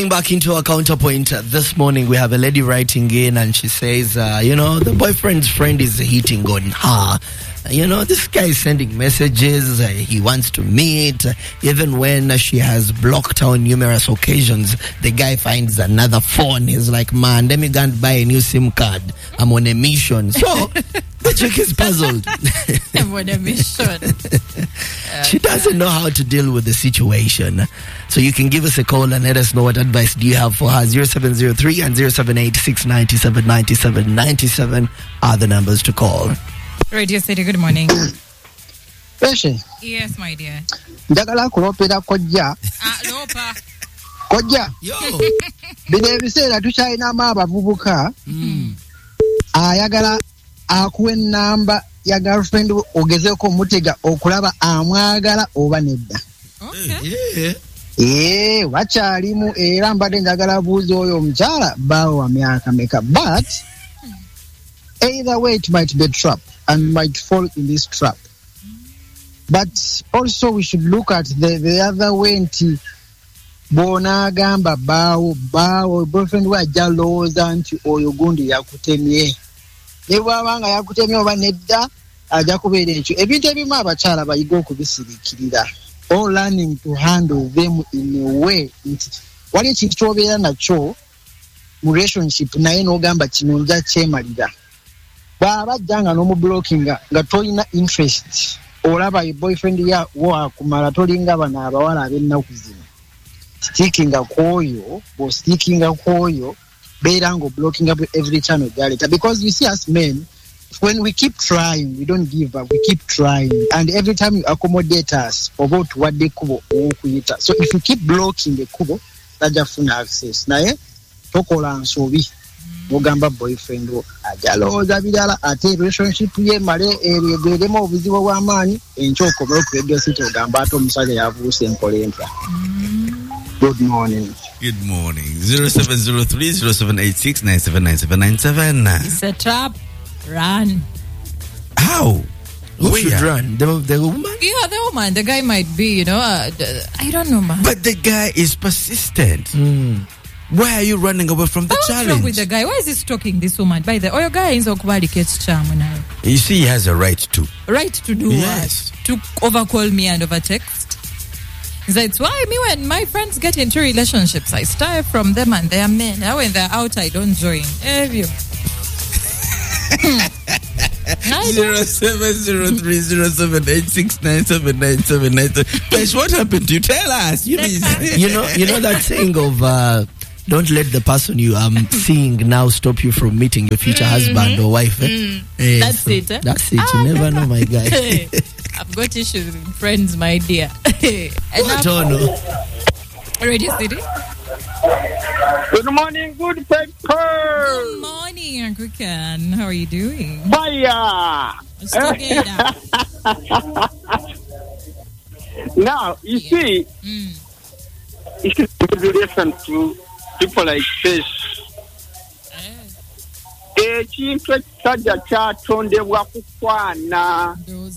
Back into our counterpoint this morning, we have a lady writing in and she says, the boyfriend's friend is hitting on her. This guy is sending messages, he wants to meet. Even when she has blocked her on numerous occasions, the guy finds another phone. He's like, man, let me go and buy a new SIM card. I'm on a mission. So the chick is puzzled. I'm on a mission. She doesn't know how to deal with the situation. So you can give us a call and let us know what advice do you have for her. 0703 and 078-697-9797 are the numbers to call. Radio City, good morning. Peshe. Yes, my dear. Njagala kulopera kojja. Lopa. Kojja. Yo. Bino ebiseera tukyalinamu abavubuka. Ayagala akuwa ennamba ya girlfriend ogezeeko omutega okulaba amwagala oba nedda. Wakyalimu era mbadde njagala buuza oyo omukyala baawe wa myaka meka. But either way it might be a trap and might fall in this trap. But also we should look at the other way nti bona gamba baawo boyfriend we ajja lowooza nti oyo gundi yakutemye. Ne bw'abanga yakutemye oba nedda ajja kubeera ekyo. Ebintu ebimu abakyala bayiga okubisirikirira. All learning to handle them in a way nti wali ekintu ky'obeera nakyo mu relationship naye n'ogamba kino nja kyemalira. Bw'aba ajjanga n'omublockinga nga tolina interest olaba ye boyfriend yawo akumala tolinga bano abawala ab'ennaku zino. Stickinga kwoyo beera ng'oblocking up every channel gyaleta. Because you see us men, when we keep trying, we don't give up, we keep trying. And every time you accommodate us, oba otuwadde ekkubo okuyita. So if you keep blocking ekkubo, tajja funa access. Naye tokola nsobi. Ogamba boyfriend wo ajalooza birala ate relationship ye male eregeremu obuzibu bw'amaanyi enkyoko ku Radio City ogamba ate omusajja yavuuse enkola empya. Good morning. Good morning. 0703-0786-979797. It's a trap. Run. How? Who should run? The woman? Yeah, the woman. The guy might be, I don't know, man. But the guy is persistent. Why are you running away from the challenge? What's wrong with the guy? Why is he stalking this woman? By the way, your guy is okubali chamu now. You see, he has a right to. Right to do yes. What? To overcall me and overtext? That's why me when my friends get into relationships, I start from them and they are men. Now when they're out, I don't join. 0703-0786-979797. What happened to you? Tell us. You know that saying of don't let the person you are seeing now stop you from meeting your future husband or wife. That's it. That's it. You never know, my guy. I've got issues with friends, my dear. I don't know. Radio City. Good morning, good people. Good morning, Uncle Ken. How are you doing? Fire. Together. Now, you see, it is in relation to people like fish. Ekintu ekisajja kyatondebwa kukwana.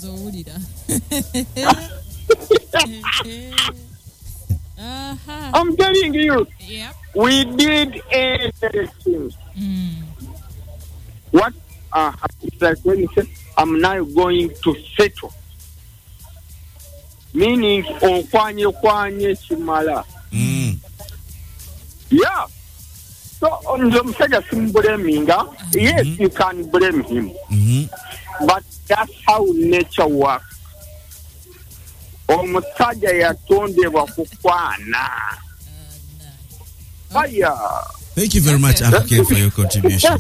I'm telling you, we did everything. What it's like when you say, I'm now going to settle. Meaning, kwanye chimala. Yeah. So, on the blaming, yes, you can blame him. But that's how nature works. Omusajja yatondebwa kukwana. Fire. Thank you very much, African, for your contribution.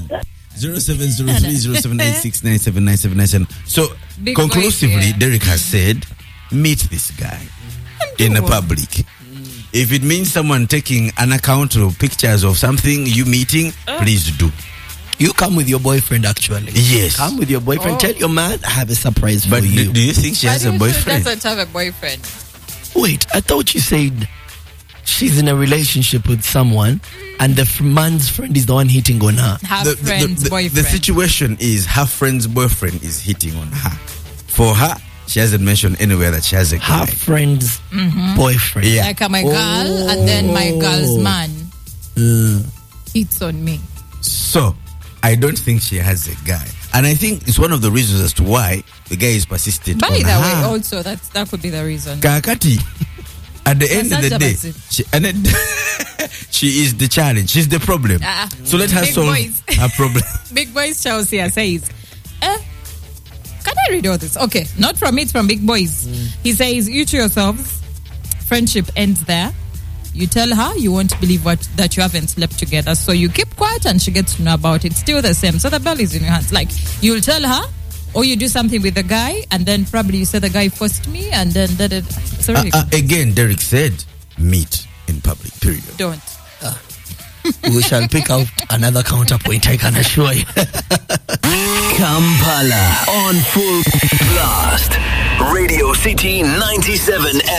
0703-0786-9797. So, Big conclusively, voice, yeah. Derek has said, meet this guy in the public. If it means someone taking an account of pictures of something you meeting, please do. You come with your boyfriend, actually. Yes. Come with your boyfriend. Tell your man, I have a surprise for you. Do you think she has a boyfriend? She doesn't have a boyfriend. Wait, I thought you said she's in a relationship with someone and the man's friend is the one hitting on her. Her friend's boyfriend. The situation is her friend's boyfriend is hitting on her. For her, she hasn't mentioned anywhere that she has a guy. Her friend's boyfriend. Yeah. Like my girl and then my girl's man. It's on me. So, I don't think she has a guy. And I think it's one of the reasons as to why the guy is persistent. By on the her. way, also that could be the reason. Kakati, at the end of the day, she is the challenge. She's the problem. So let her Big solve boys. her problem. Big Boys Chelsea says, can I read all this? Okay, not from me, it's from Big Boys. He says, you to yourselves, friendship ends there. You tell her you won't believe that you haven't slept together. So you keep quiet and she gets to know about it. Still the same. So the ball is in your hands. Like, you'll tell her, or you do something with the guy, and then probably you say the guy forced me, and then it's really again, Derek said, meet in public, period. don't. We shall pick out another counterpoint, I can assure you. Kampala on full blast. Radio City 97